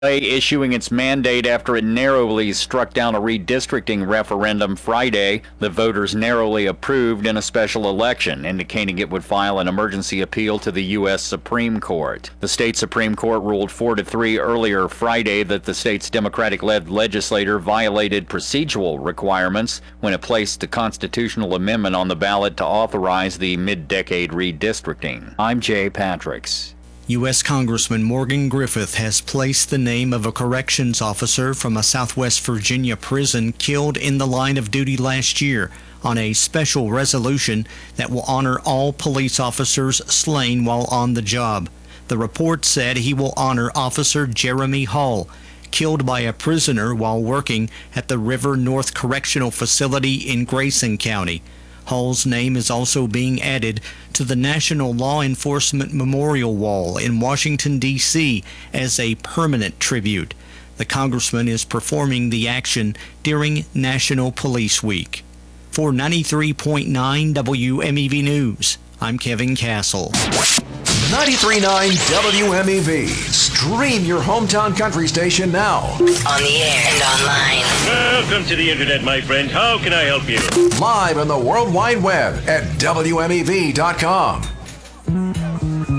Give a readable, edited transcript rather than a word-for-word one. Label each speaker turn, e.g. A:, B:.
A: issuing its mandate after it narrowly struck down a redistricting referendum Friday. The voters narrowly approved in a special election, indicating it would file an emergency appeal to the U.S. Supreme Court. The state Supreme Court ruled 4-3 earlier Friday that the state's Democratic-led legislature violated procedural requirements when it placed a constitutional amendment on the ballot to authorize the mid-decade redistricting. I'm Jay Patricks.
B: U.S. Congressman Morgan Griffith has placed the name of a corrections officer from a Southwest Virginia prison killed in the line of duty last year on a special resolution that will honor all police officers slain while on the job. The report said he will honor Officer Jeremy Hall, killed by a prisoner while working at the River North Correctional Facility in Grayson County. Hall's name is also being added to the National Law Enforcement Memorial Wall in Washington, D.C. as a permanent tribute. The congressman is performing the action during National Police Week. For 93.9 WMEV News, I'm Kevin Castle.
C: 93.9 WMEV. Stream your hometown country station now.
D: On the air and online.
E: Welcome to the internet, my friend. How can I help you?
C: Live on the World Wide Web at WMEV.com.